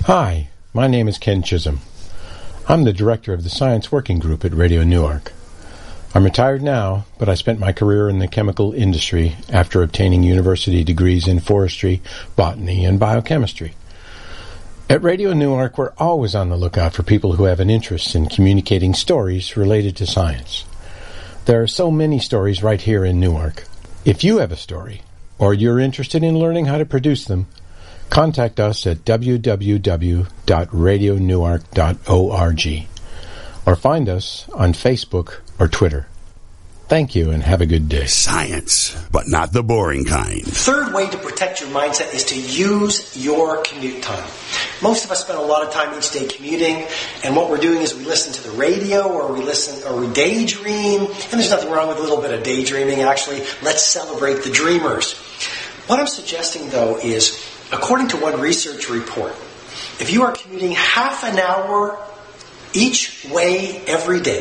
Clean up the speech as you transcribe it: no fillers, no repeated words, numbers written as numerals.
Hi, my name is Ken Chisholm. I'm the director of the Science Working Group at Radio Newark. I'm retired now, but I spent my career in the chemical industry after obtaining university degrees in forestry, botany, and biochemistry. At Radio Newark, we're always on the lookout for people who have an interest in communicating stories related to science. There are so many stories right here in Newark. If you have a story, or you're interested in learning how to produce them, contact us at www.radionewark.org or find us on Facebook or Twitter. Thank you and have a good day. Science, but not the boring kind. Third way to protect your mindset is to use your commute time. Most of us spend a lot of time each day commuting, and what we're doing is we listen to the radio or we daydream, and there's nothing wrong with a little bit of daydreaming. Actually, let's celebrate the dreamers. What I'm suggesting, though, is according to one research report, if you are commuting half an hour each way every day,